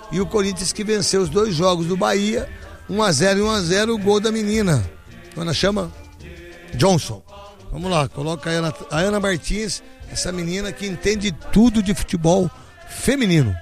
E o Corinthians que venceu os 2 jogos do Bahia, 1-0 e 1-0, o gol da menina. Ana chama Johnson. Vamos lá, coloca a Ana Martins, essa menina que entende tudo de futebol feminino.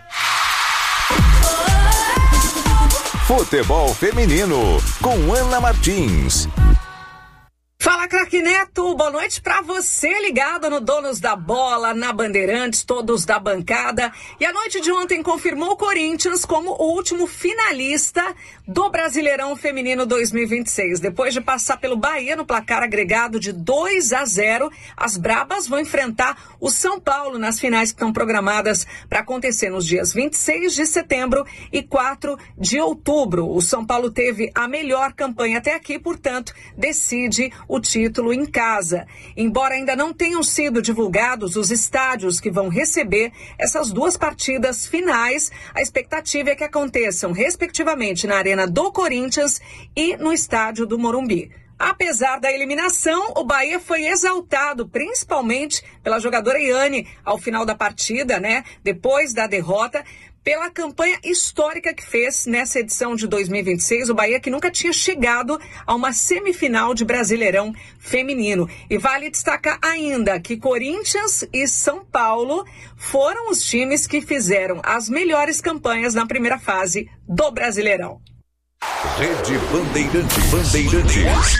Futebol feminino com Ana Martins. Fala, craque Neto, boa noite pra você ligado no Donos da Bola, na Bandeirantes, todos da bancada. E a noite de ontem confirmou o Corinthians como o último finalista do Brasileirão Feminino 2026. Depois de passar pelo Bahia no placar agregado de 2-0, as Brabas vão enfrentar o São Paulo nas finais que estão programadas para acontecer nos dias 26 de setembro e 4 de outubro. O São Paulo teve a melhor campanha até aqui, portanto, decide o título em casa. Embora ainda não tenham sido divulgados os estádios que vão receber essas 2 partidas finais, a expectativa é que aconteçam, respectivamente, na Arena do Corinthians e no estádio do Morumbi. Apesar da eliminação, o Bahia foi exaltado, principalmente pela jogadora Iane, ao final da partida, depois da derrota, pela campanha histórica que fez nessa edição de 2026, o Bahia que nunca tinha chegado a uma semifinal de Brasileirão feminino. E vale destacar ainda que Corinthians e São Paulo foram os times que fizeram as melhores campanhas na primeira fase do Brasileirão. Rede Bandeirantes.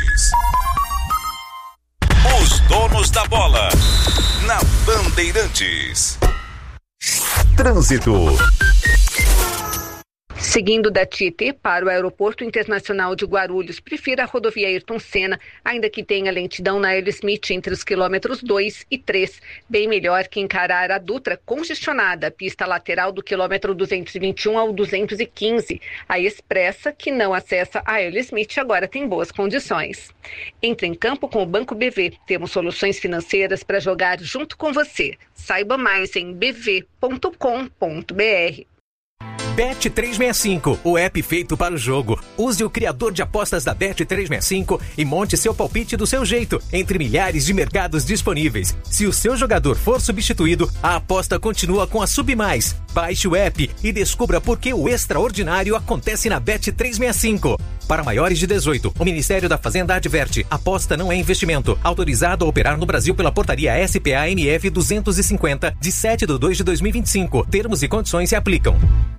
Os donos da bola na Bandeirantes. Trânsito. Seguindo da Tietê para o Aeroporto Internacional de Guarulhos, prefira a rodovia Ayrton Senna, ainda que tenha lentidão na L. Smith entre os quilômetros 2 e 3. Bem melhor que encarar a Dutra congestionada, pista lateral do quilômetro 221 ao 215. A expressa, que não acessa a L. Smith, agora tem boas condições. Entre em campo com o Banco BV. Temos soluções financeiras para jogar junto com você. Saiba mais em bv.com.br. Bet365, o app feito para o jogo. Use o criador de apostas da Bet365 e monte seu palpite do seu jeito, entre milhares de mercados disponíveis. Se o seu jogador for substituído, a aposta continua com a Submais. Baixe o app e descubra por que o extraordinário acontece na Bet365. Para maiores de 18, o Ministério da Fazenda adverte: aposta não é investimento. Autorizado a operar no Brasil pela portaria SPA-MF 250, de 7/2/2025. Termos e condições se aplicam.